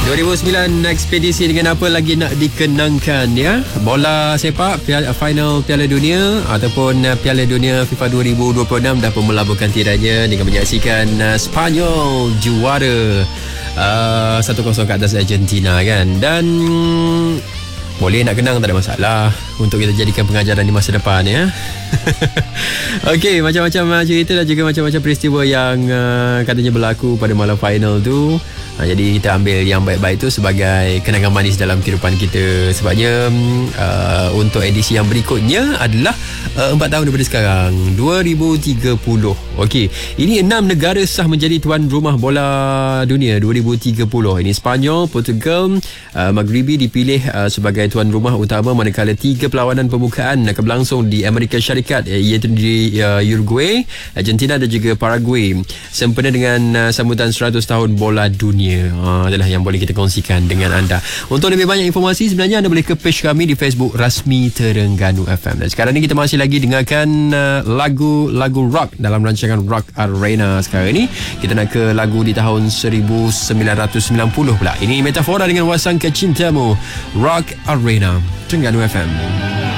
2009 ekspedisi dengan apa lagi nak dikenangkan ya? Bola sepak final Piala Dunia ataupun Piala Dunia FIFA 2026 dah pun melabuhkan tiranya dengan menyaksikan Spanyol juara 1-0 ke atas Argentina kan. Dan boleh nak kenang tak ada masalah untuk kita jadikan pengajaran di masa depan ya. Okey, macam-macam cerita dan juga macam-macam peristiwa yang katanya berlaku pada malam final tu. Jadi kita ambil yang baik-baik tu sebagai kenangan manis dalam kehidupan kita. Sebabnya untuk edisi yang berikutnya adalah 4 tahun daripada sekarang, 2030. Okey, ini 6 negara sah menjadi tuan rumah bola dunia 2030. Ini Spanyol, Portugal, Maghribi dipilih sebagai tuan rumah utama, manakala 3 perlawanan pembukaan akan berlangsung di Amerika Syarikat, iaitu di Uruguay, Argentina dan juga Paraguay, sempena dengan sambutan 100 tahun bola dunia. Adalah yang boleh kita kongsikan dengan anda. Untuk lebih banyak informasi, sebenarnya anda boleh ke page kami di Facebook rasmi Terengganu FM. Dan sekarang ni kita masih lagi dengarkan lagu rock dalam rancangan Rock Arena. Sekarang ni kita nak ke lagu di tahun 1990 pula. Ini Metafora dengan Wasangka Cintamu, Rock Arena, Terengganu FM.